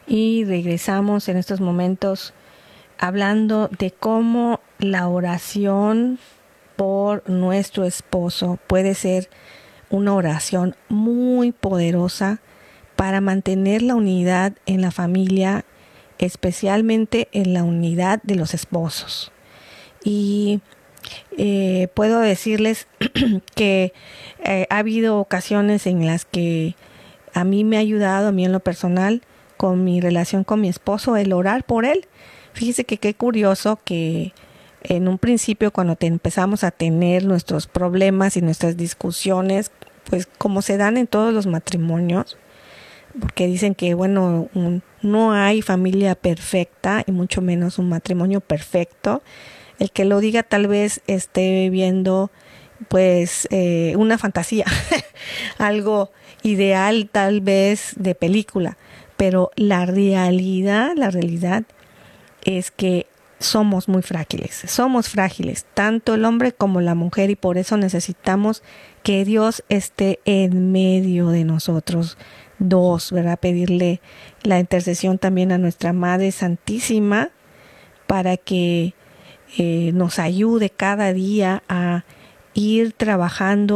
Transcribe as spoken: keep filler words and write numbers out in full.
Y regresamos en estos momentos hablando de cómo la oración por nuestro esposo puede ser una oración muy poderosa para mantener la unidad en la familia, especialmente en la unidad de los esposos. Y eh, puedo decirles que eh, ha habido ocasiones en las que a mí me ha ayudado, a mí en lo personal, con mi relación con mi esposo, el orar por él. Fíjese que qué curioso que en un principio, cuando te empezamos a tener nuestros problemas y nuestras discusiones, pues como se dan en todos los matrimonios, porque dicen que, bueno, un, no hay familia perfecta y mucho menos un matrimonio perfecto. El que lo diga tal vez esté viendo pues eh, una fantasía, algo ideal tal vez de película, pero la realidad, la realidad es que somos muy frágiles, somos frágiles, tanto el hombre como la mujer, y por eso necesitamos que Dios esté en medio de nosotros dos, ¿verdad? Pedirle la intercesión también a nuestra Madre Santísima para que eh, nos ayude cada día a ir trabajando